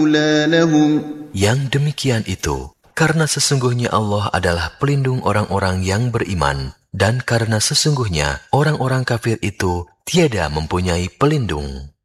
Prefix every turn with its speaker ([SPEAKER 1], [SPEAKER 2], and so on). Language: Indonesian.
[SPEAKER 1] لهم
[SPEAKER 2] Yang demikian itu, karena sesungguhnya Allah adalah pelindung orang-orang yang beriman, dan karena sesungguhnya orang-orang kafir itu tiada mempunyai pelindung.